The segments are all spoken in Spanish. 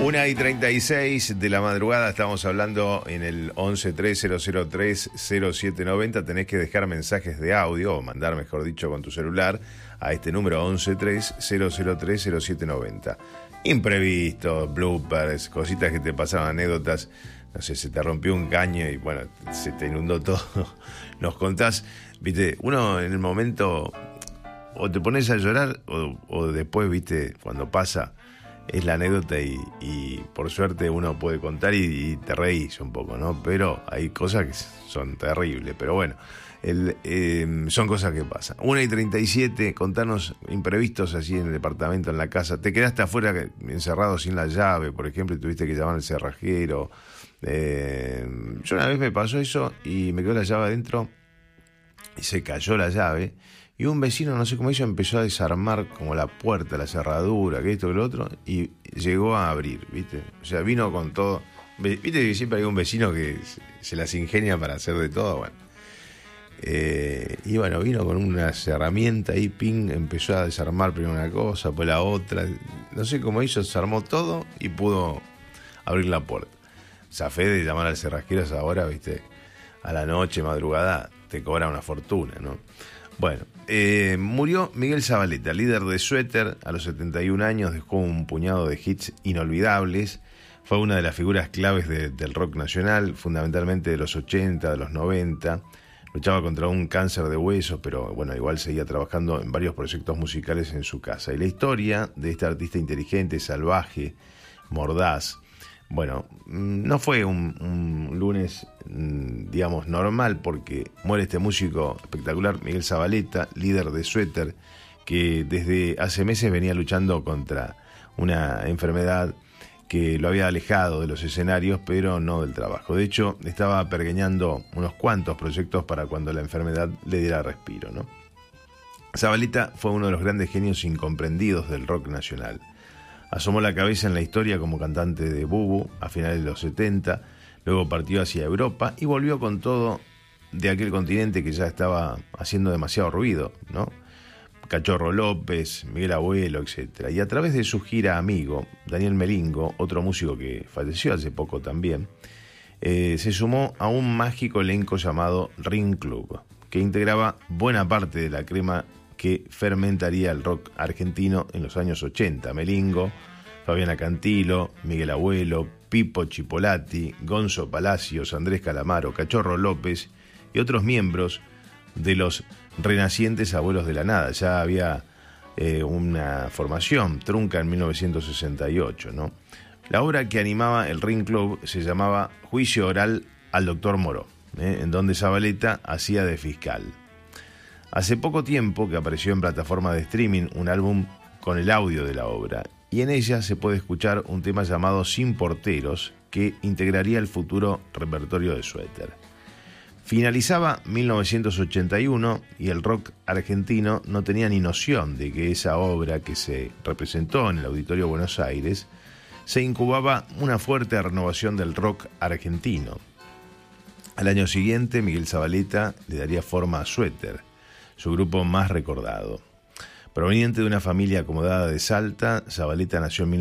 1:36 de la madrugada, estamos hablando en el 1130030790. Tenés que dejar mensajes de audio, o mandar, mejor dicho, con tu celular a este número 1130030790. Imprevistos, bloopers, cositas que te pasaron, anécdotas. No sé, se te rompió un caño y bueno, se te inundó todo. Nos contás, viste, uno en el momento o te pones a llorar o después, viste, cuando pasa, es la anécdota y por suerte uno puede contar y te reís un poco, ¿no? Pero hay cosas que son terribles, pero bueno, son cosas que pasan. 1:37, contanos imprevistos así en el departamento, en la casa. Te quedaste afuera encerrado sin la llave, por ejemplo, y tuviste que llamar al cerrajero. Yo una vez me pasó eso y me quedó la llave adentro y se cayó la llave. Y un vecino, no sé cómo hizo, empezó a desarmar como la puerta, la cerradura, que esto, que lo otro, y llegó a abrir, ¿viste? O sea, vino con todo. ¿Viste que siempre hay un vecino que se las ingenia para hacer de todo? Bueno. Y bueno, vino con unas herramientas y empezó a desarmar primero una cosa, después la otra. No sé cómo hizo, desarmó todo y pudo abrir la puerta. Zafé de llamar al cerrajero ahora, ¿viste? A la noche, madrugada, te cobra una fortuna, ¿no? Bueno, murió Miguel Zavaleta, líder de Suéter. A los 71 años dejó un puñado de hits inolvidables. Fue una de las figuras claves del rock nacional, fundamentalmente de los 80, de los 90. Luchaba contra un cáncer de huesos, pero bueno, igual seguía trabajando en varios proyectos musicales en su casa. Y la historia de este artista inteligente, salvaje, mordaz, bueno, no fue un lunes, digamos, normal, porque muere este músico espectacular, Miguel Zavaleta, líder de Suéter, que desde hace meses venía luchando contra una enfermedad que lo había alejado de los escenarios, pero no del trabajo. De hecho, estaba pergeñando unos cuantos proyectos para cuando la enfermedad le diera respiro, ¿no? Zavaleta fue uno de los grandes genios incomprendidos del rock nacional. Asomó la cabeza en la historia como cantante de Bubu a finales de los 70, luego partió hacia Europa y volvió con todo de aquel continente que ya estaba haciendo demasiado ruido, ¿no? Cachorro López, Miguel Abuelo, etc. Y a través de su gira amigo, Daniel Melingo, otro músico que falleció hace poco también, se sumó a un mágico elenco llamado Ring Club, que integraba buena parte de la crema que fermentaría el rock argentino en los años 80. Melingo, Fabiana Cantilo, Miguel Abuelo, Pipo Chipolati, Gonzo Palacios, Andrés Calamaro, Cachorro López y otros miembros de los renacientes Abuelos de la Nada. Ya había una formación trunca en 1968, ¿no? La obra que animaba el Ring Club se llamaba Juicio Oral al Doctor Moró, en donde Zavaleta hacía de fiscal. Hace poco tiempo que apareció en plataforma de streaming un álbum con el audio de la obra, y en ella se puede escuchar un tema llamado Sin Porteros, que integraría el futuro repertorio de Suéter. Finalizaba 1981 y el rock argentino no tenía ni noción de que esa obra, que se representó en el Auditorio Buenos Aires, se incubaba una fuerte renovación del rock argentino. Al año siguiente, Miguel Zavaleta le daría forma a Suéter, su grupo más recordado. Proveniente de una familia acomodada de Salta, Zavaleta nació en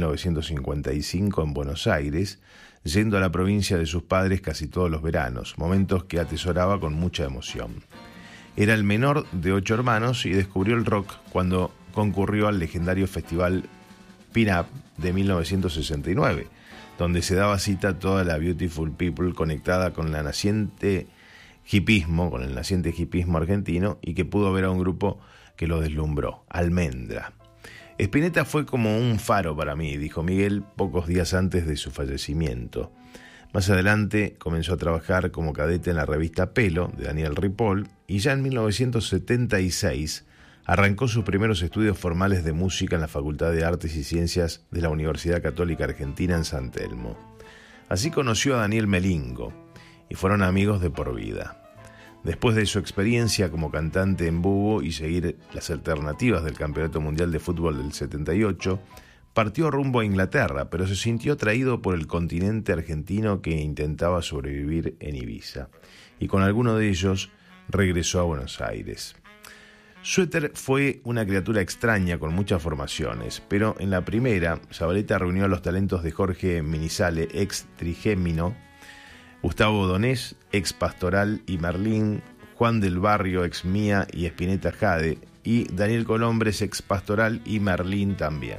1955 en Buenos Aires, yendo a la provincia de sus padres casi todos los veranos, momentos que atesoraba con mucha emoción. Era el menor de 8 hermanos y descubrió el rock cuando concurrió al legendario festival Pin-Up de 1969, donde se daba cita toda la Beautiful People conectada con el naciente hipismo argentino, y que pudo ver a un grupo que lo deslumbró, Almendra. Spinetta fue como un faro para mí, dijo Miguel pocos días antes de su fallecimiento. Más adelante comenzó a trabajar como cadete en la revista Pelo, de Daniel Ripoll, y ya en 1976 arrancó sus primeros estudios formales de música en la Facultad de Artes y Ciencias de la Universidad Católica Argentina en San Telmo. Así conoció a Daniel Melingo, y fueron amigos de por vida. Después de su experiencia como cantante en Bubu y seguir las alternativas del Campeonato Mundial de Fútbol del 78, partió rumbo a Inglaterra, pero se sintió atraído por el continente argentino que intentaba sobrevivir en Ibiza, y con alguno de ellos regresó a Buenos Aires. Suéter fue una criatura extraña con muchas formaciones, pero en la primera, Zavaleta reunió a los talentos de Jorge Minizale, ex Trigémino, Gustavo Donés, ex Pastoral y Merlín, Juan del Barrio, ex Mía y Spinetta Jade, y Daniel Colombres, ex Pastoral y Merlín también.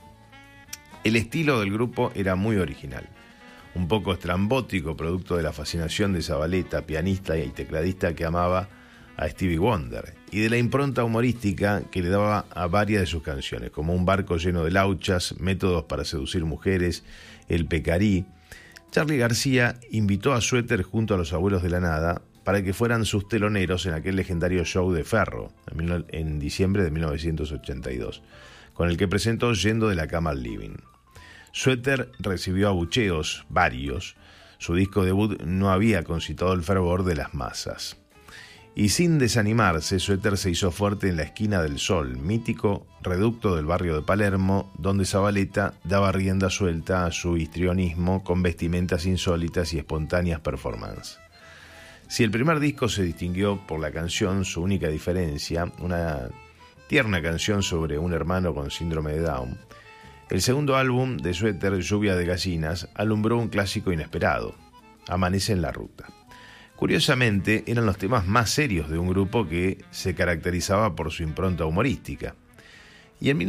El estilo del grupo era muy original, un poco estrambótico, producto de la fascinación de Zavaleta, pianista y tecladista que amaba a Stevie Wonder, y de la impronta humorística que le daba a varias de sus canciones, como Un barco lleno de lauchas, Métodos para seducir mujeres, El pecarí. Charly García invitó a Suéter junto a los Abuelos de la Nada para que fueran sus teloneros en aquel legendario show de Ferro, en diciembre de 1982, con el que presentó Yendo de la cama al living. Suéter recibió abucheos, varios. Su disco debut no había concitado el fervor de las masas. Y sin desanimarse, Suéter se hizo fuerte en la Esquina del Sol, mítico reducto del barrio de Palermo, donde Zavaleta daba rienda suelta a su histrionismo con vestimentas insólitas y espontáneas performances. Si el primer disco se distinguió por la canción Su única diferencia, una tierna canción sobre un hermano con síndrome de Down, el segundo álbum de Suéter, Lluvia de gallinas, alumbró un clásico inesperado, Amanece en la ruta. Curiosamente, eran los temas más serios de un grupo que se caracterizaba por su impronta humorística. Y en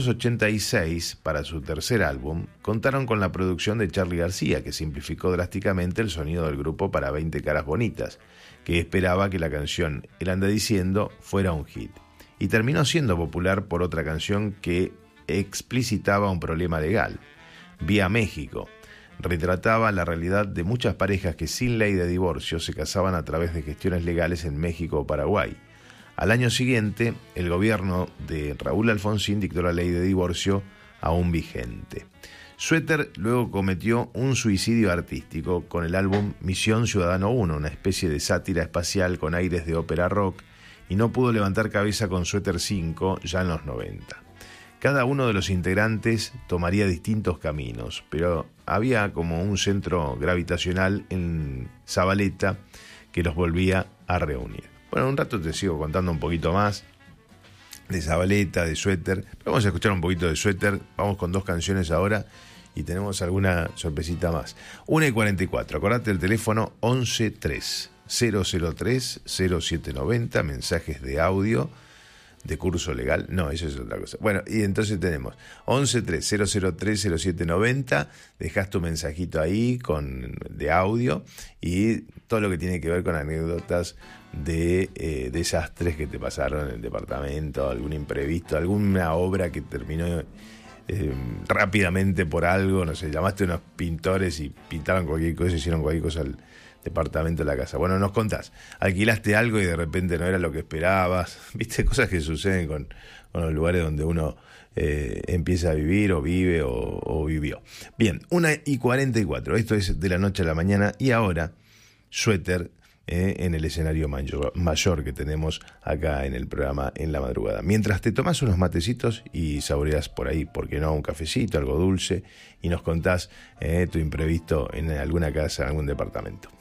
1986, para su tercer álbum, contaron con la producción de Charly García, que simplificó drásticamente el sonido del grupo para 20 caras bonitas, que esperaba que la canción El anda diciendo fuera un hit. Y terminó siendo popular por otra canción que explicitaba un problema legal, Vía México. Retrataba la realidad de muchas parejas que sin ley de divorcio se casaban a través de gestiones legales en México o Paraguay. Al año siguiente, el gobierno de Raúl Alfonsín dictó la ley de divorcio aún vigente. Suéter luego cometió un suicidio artístico con el álbum Misión Ciudadano 1, una especie de sátira espacial con aires de ópera rock, y no pudo levantar cabeza con Suéter 5 ya en los 90. Cada uno de los integrantes tomaría distintos caminos, pero había como un centro gravitacional en Zavaleta que los volvía a reunir. Bueno, un rato te sigo contando un poquito más de Zavaleta, de Suéter. Vamos a escuchar un poquito de Suéter. Vamos con 2 canciones ahora y tenemos alguna sorpresita más. 1:44. Acordate el teléfono 11-3 003 0790. Mensajes de audio de curso legal. No, eso es otra cosa. Bueno, y entonces tenemos 11-3 003 0790. Dejás tu mensajito ahí de audio y todo lo que tiene que ver con anécdotas de desastres que te pasaron en el departamento, algún imprevisto, alguna obra que terminó rápidamente por algo, no sé, llamaste a unos pintores y pintaron cualquier cosa, hicieron cualquier cosa al departamento de la casa. Bueno, nos contás, alquilaste algo y de repente no era lo que esperabas, viste, cosas que suceden con los lugares donde uno empieza a vivir o vive o vivió. Bien, 1:44, esto es de la noche a la mañana y ahora Suéter en el escenario mayor que tenemos acá en el programa En la Madrugada. Mientras te tomás unos matecitos y saboreas por ahí, ¿por qué no? Un cafecito, algo dulce, y nos contás tu imprevisto en alguna casa, en algún departamento.